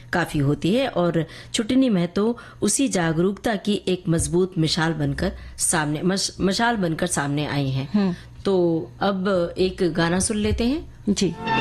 काफी होती है और छुटनी महतो उसी जागरूकता की एक मजबूत मिसाल बनकर सामने आई हैं। तो अब एक गाना सुन लेते हैं जी।